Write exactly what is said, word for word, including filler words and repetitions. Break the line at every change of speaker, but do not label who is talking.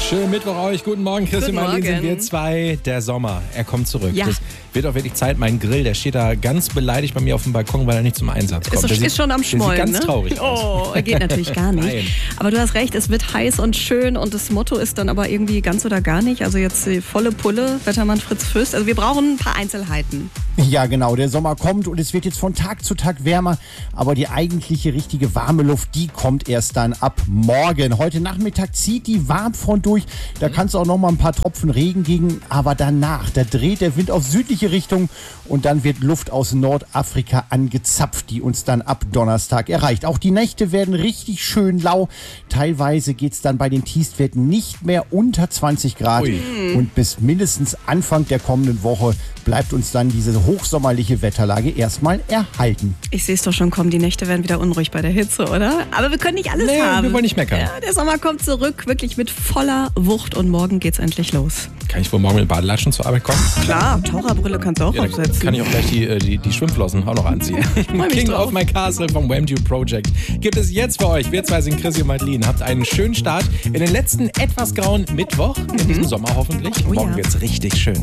Schönen Mittwoch euch. Guten Morgen, Chris und Marlene, sind wir zwei. Der Sommer, er kommt zurück.
Ja.
Das wird auch wirklich Zeit. Mein Grill, der steht da ganz beleidigt bei mir auf dem Balkon, weil er nicht zum Einsatz kommt.
Ist,
Der
ist
sieht,
schon am
der sieht
Schmollen,
ganz
ne?
traurig aus.
Oh, geht natürlich gar nicht.
Nein.
Aber du hast recht, es wird heiß und schön und das Motto ist dann aber irgendwie ganz oder gar nicht. Also jetzt die volle Pulle, Wettermann Fritz Fürst. Also wir brauchen ein paar Einzelheiten.
Ja, genau. Der Sommer kommt und es wird jetzt von Tag zu Tag wärmer. Aber die eigentliche, richtige warme Luft, die kommt erst dann ab morgen. Heute Nachmittag zieht die Warmfront durch. Da kann es auch noch mal ein paar Tropfen Regen geben. Aber danach, da dreht der Wind auf südliche Richtung und dann wird Luft aus Nordafrika angezapft, die uns dann ab Donnerstag erreicht. Auch die Nächte werden richtig schön lau. Teilweise geht es dann bei den Tiefstwerten nicht mehr unter zwanzig Grad.
Ui.
Und bis mindestens Anfang der kommenden Woche bleibt uns dann diese hochsommerliche Wetterlage erstmal erhalten.
Ich sehe es doch schon kommen, die Nächte werden wieder unruhig bei der Hitze, oder? Aber wir können nicht alles
Nee,
haben.
wir wollen nicht meckern.
Ja, der Sommer kommt zurück, wirklich mit voller Wucht und morgen geht's endlich los.
Kann ich wohl morgen mit Badelatschen zur Arbeit kommen?
Klar, Taucherbrille kannst du auch
Ja, dann
aufsetzen.
kann ich auch gleich die, die, die Schwimmflossen auch noch anziehen.
mich
King
drauf.
of My Castle vom Wham! Dew Project gibt es jetzt für euch. Wir zwei sind Chrissy und Madeleine. Habt einen schönen Start in den letzten etwas grauen Mittwoch in diesem Sommer hoffentlich.
Oh
Morgen
ja.
wird's richtig schön.